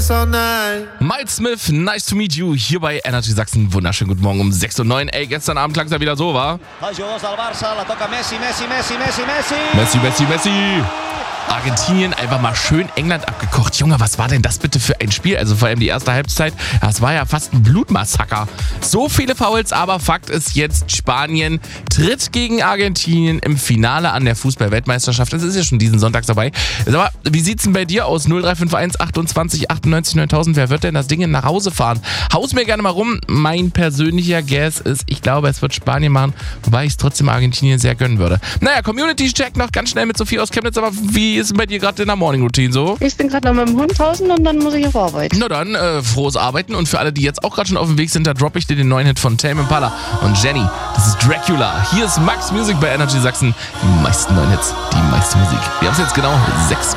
Miles Smith, nice to meet you, hier bei Energy Sachsen. Wunderschönen guten Morgen um 6:09 Uhr. Ey, gestern Abend klang es ja wieder so, wa? Messi. Argentinien einfach mal schön England abgekocht. Junge, was war denn das bitte für ein Spiel? Also vor allem die erste Halbzeit, das war ja fast ein Blutmassaker. So viele Fouls, aber Fakt ist jetzt, Spanien tritt gegen Argentinien im Finale an der Fußball-Weltmeisterschaft. Das ist ja schon diesen Sonntag dabei. Aber wie sieht's denn bei dir aus? 0351 28 98 9000. Wer wird denn das Ding nach Hause fahren? Haus mir gerne mal rum. Mein persönlicher Guess ist, ich glaube, es wird Spanien machen, wobei ich es trotzdem Argentinien sehr gönnen würde. Naja, Community-Check noch ganz schnell mit Sophie aus Chemnitz, aber wie ist denn bei dir gerade in der Morning Routine so? Ich bin gerade noch mit dem Hund draußen und dann muss ich auf Arbeit. Na dann, frohes Arbeiten und für alle, die jetzt auch gerade schon auf dem Weg sind, da droppe ich dir den neuen Hit von Tame Impala und Jenny. Das ist Dracula. Hier ist Max Music bei Energy Sachsen. Die meisten neuen Hits, die meiste Musik. Wir haben es jetzt genau 6:10